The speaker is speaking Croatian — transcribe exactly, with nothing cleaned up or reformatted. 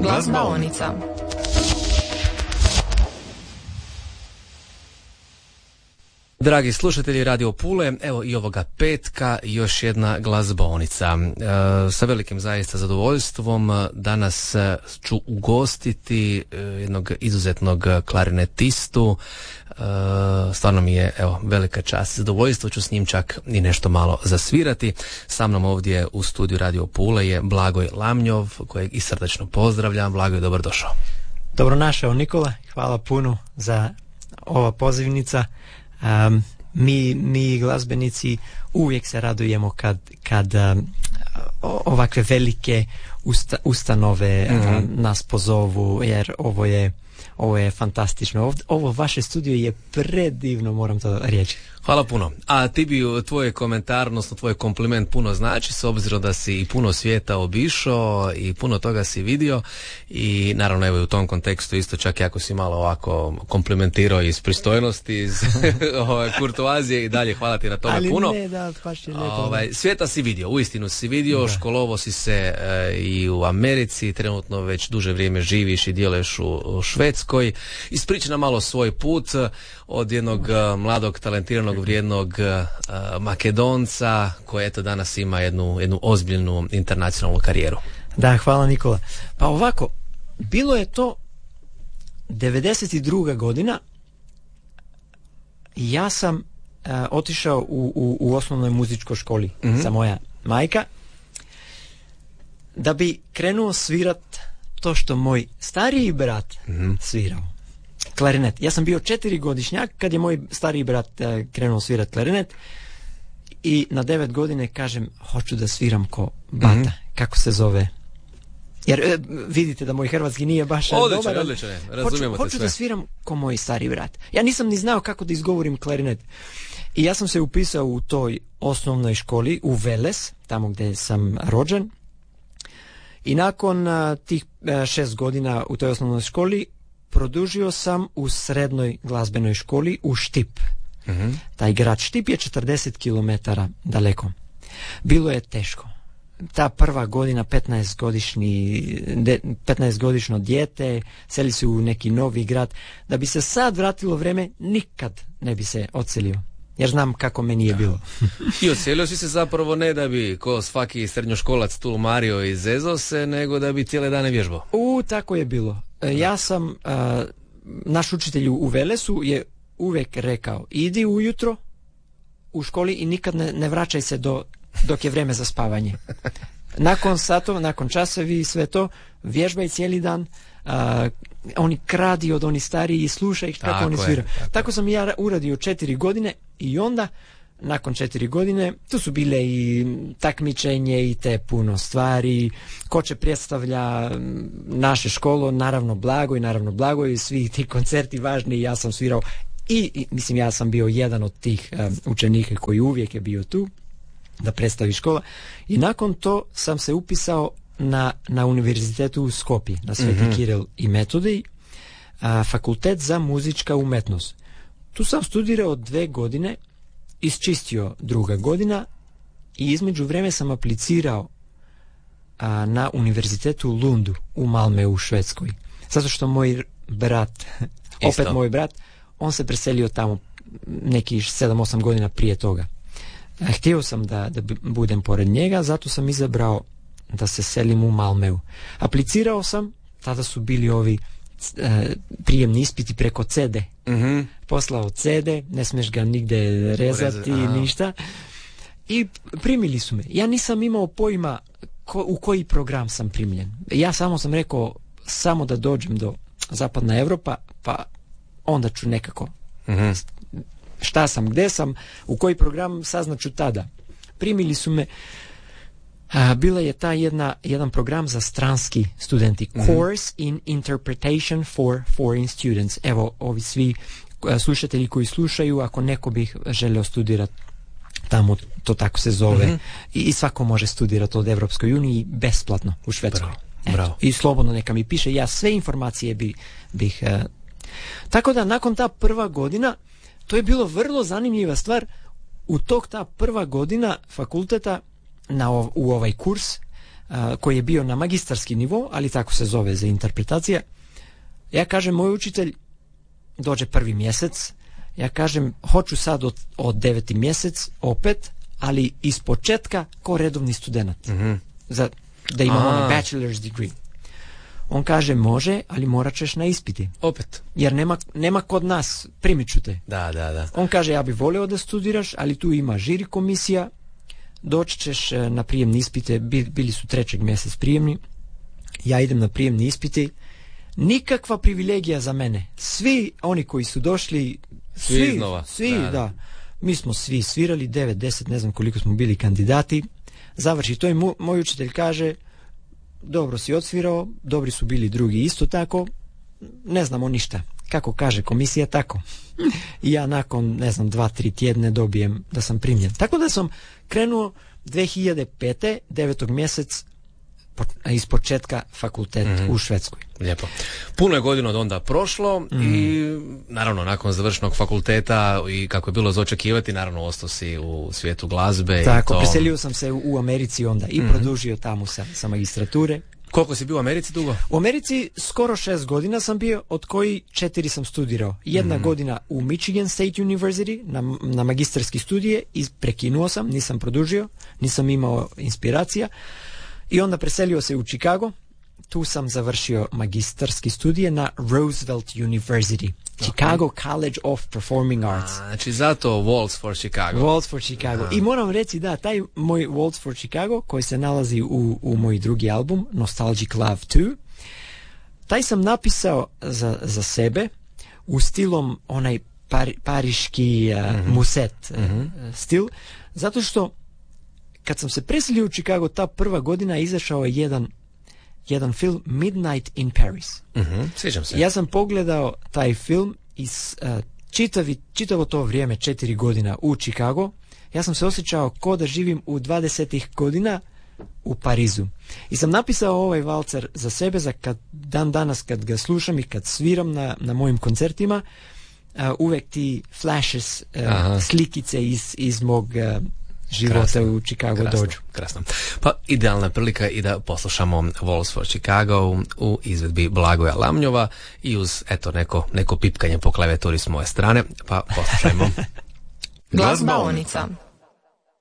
Glazbaonica. Dragi slušatelji Radio Pule, evo i ovoga petka još jedna glazbaonica. E, sa velikim zaista zadovoljstvom danas ću ugostiti jednog izuzetnog klarinetistu. E, stvarno mi je evo velika čast i zadovoljstvo, ću s njim čak i nešto malo zasvirati. Sa mnom ovdje u studiju Radio Pule je Blagoj Lamnjov, kojeg i srdačno pozdravljam. Blagoj, dobrodošao. Dobro našao Nikola, hvala puno za ova pozivnica. Um, mi, mi glazbenici uvijek se radujemo kad, kad um, ovakve velike usta, ustanove mm-hmm. um, nas pozovu, jer ovo je, ovo je fantastično. Ovo, ovo vaše studio je predivno, moram to reći. Hvala puno. A ti bi tvoj komentar, odnosno tvoj kompliment puno znači, s obzirom da si i puno svijeta obišao i puno toga si vidio i naravno evo i u tom kontekstu isto čak jako si malo ovako komplimentirao iz pristojnosti, iz kurtoazije i dalje, hvala ti na tome ali puno. Ne, da, baš je lijepo, ovaj, da. Svijeta si vidio, uistinu si vidio, da. Školovo si se e, i u Americi, trenutno već duže vrijeme živiš i djeluješ u, u Švedskoj. Ispričaj nam malo svoj put od jednog uh, mladog, talentiranog, vrijednog uh, Makedonca koji eto danas ima jednu, jednu ozbiljnu internacionalnu karijeru. Da, hvala Nikola. Pa ovako, bilo je to devedeset druga godina. Ja sam uh, otišao u, u, u osnovnoj muzičkoj školi mm-hmm. sa moja majka da bi krenuo svirat to što moj stariji brat mm-hmm. svirao. Klarinet. Ja sam bio četiri godišnjak kad je moj stariji brat uh, krenuo svirat klarinet i na devet godine kažem hoću da sviram ko bata. Mm-hmm. Kako se zove? Jer e, vidite da moj hrvatski nije baš odličan, dobar. Odličan, razumijemo hoću, te sve. Hoću da sviram ko moj stariji brat. Ja nisam ni znao kako da izgovorim klarinet. I ja sam se upisao u toj osnovnoj školi u Veles, tamo gdje sam rođen. I nakon uh, tih uh, šest godina u toj osnovnoj školi produžio sam u srednjoj glazbenoj školi u Štip. Mm-hmm. Taj grad Štip je četrdeset kilometara daleko. Bilo je teško. Ta prva godina, petnaest godišnjo dijete, seli se u neki novi grad. Da bi se sad vratilo vreme, nikad ne bi se odselio. Jer znam kako meni je bilo. I odselio si se zapravo ne da bi ko svaki srednjoškolac tu mario i zezao se, nego da bi cijele dane vježbao. U, tako je bilo. Ja sam, uh, naš učitelj u Velesu je uvijek rekao, idi ujutro u školi i nikad ne, ne vraćaj se do, dok je vrijeme za spavanje. Nakon satova, nakon časevi i sve to, vježbaj cijeli dan, uh, oni kradi od oni stariji i slušaj kako tako oni svira. Tako, tako sam ja uradio četiri godine i onda nakon četiri godine tu su bile i takmičenje i te puno stvari, ko će predstavlja naše školo, naravno Blagoj, naravno Blagoj i svi ti koncerti važni, ja sam svirao i, i mislim ja sam bio jedan od tih um, učenika koji uvijek je bio tu da predstavi škola i nakon to sam se upisao na, na univerzitetu u Skopje, na Sveti mm-hmm. Kiril i Metodij, a, fakultet za muzička umetnost. Tu sam studirao dve godine, isčistio druga godina i između vreme sam aplicirao a, na univerzitetu u Lundu u Malmö u Švedskoj. Zato što moj brat, opet moj brat, on se preselio tamo nekih sedam osam godina prije toga. A, htio sam da, da budem pored njega, zato sam izabrao da se selim u Malmeu. Aplicirao sam, tada su bili ovi e, prijemni ispiti preko C D. Mm-hmm. Poslao C D, ne smiješ ga nigde rezati, Reza, ništa. I primili su me. Ja nisam imao pojma ko, u koji program sam primljen. Ja samo sam rekao, samo da dođem do Zapadna Evropa, pa onda ću nekako. Mm-hmm. Šta sam, gde sam, u koji program saznaću tada. Primili su me. Uh, bila je ta jedna, jedan program za stranski studenti. Mm-hmm. Course in Interpretation for Foreign Students. Evo, ovi svi uh, slušatelji koji slušaju, ako neko bi želeo studirati tamo, to tako se zove. Mm-hmm. I, I svako može studirati od Evropskoj uniji besplatno u Švedskoj. Bravo. Bravo. I slobodno neka mi piše, ja sve informacije bi, bih... Uh, tako da, nakon ta prva godina, to je bilo vrlo zanimljiva stvar. U tog ta prva godina fakulteta na ov, u ovaj kurs a, koji je bio na magistarski nivo, ali tako se zove za interpretacija. Ja kažem, moj učitelj dođe prvi mjesec, ja kažem, hoću sad od, od deveti mjesec opet, ali iz početka ko redovni student. Mm-hmm. Za, da imam onaj bachelor's degree. On kaže, može, ali morat ćeš na ispiti. Opet. Jer nema, nema kod nas, primit ću te. Da, da, da. On kaže, ja bih volio da studiraš, ali tu ima žiri komisija, doći ćeš na prijemni ispite, bili su trećeg mjesec prijemni, ja idem na prijemni ispite, nikakva privilegija za mene. Svi oni koji su došli, svi, svi iznova. Svi, da, da. da. Mi smo svi svirali, devet, deset, ne znam koliko smo bili kandidati. Završi to i mu, moj učitelj kaže, dobro si odsvirao, dobri su bili drugi isto tako, ne znamo ništa. Kako kaže komisija, tako. I ja nakon, ne znam, dva, tri tjedne dobijem da sam primljen. Tako da sam krenuo dvije hiljade pete. devetog mjesec iz početka fakultet mm-hmm. u Švedskoj. Lijepo. Puno je godina od onda prošlo mm. i naravno nakon završenog fakulteta i kako je bilo za očekivati, naravno ostao si u svijetu glazbe. Tako, i to... preselio sam se u, u Americi onda i mm-hmm. produžio tamo sa, sa magistrature. Koliko si bio u Americi dugo? U Americi skoro šest godina sam bio, od koji četiri sam studirao. Jedna mm. godina u Michigan State University na, na magistarski studije i prekinuo sam, nisam produžio, nisam imao inspiracija. I onda preselio se u Chicago. Tu sam završio magistarski studije na Roosevelt University. Okay. Chicago College of Performing Arts. A, znači zato Waltz for Chicago. Waltz for Chicago. Aha. I moram reći da, taj moj Waltz for Chicago, koji se nalazi u, u moj drugi album, Nostalgic Love two, taj sam napisao za, za sebe u stilom onaj par, pariški uh, mm-hmm. muset uh, mm-hmm. stil, zato što kad sam se preselio u Chicago, ta prva godina izašao je jedan, jedan film Midnight in Paris. Uh-huh, sjećam se. Ja sam pogledao taj film i uh, čitavi, čitavo to vrijeme, četiri godina u Chicago, ja sam se osjećao kao da živim u dvadesetih godina u Parizu. I sam napisao ovaj valcer za sebe, za kad dan danas kad ga slušam i kad sviram na, na mojim koncertima, uh, uvek ti flashes, uh, slikice iz, iz mog... Uh, života krasno, u Chicago krasno, dođu. Krasno. Pa idealna prilika i da poslušamo Waltz for Chicago u izvedbi Blagoja Lamnjova i uz eto neko, neko pipkanje po klavijeturi s moje strane, pa poslušajmo. Glazbaonica.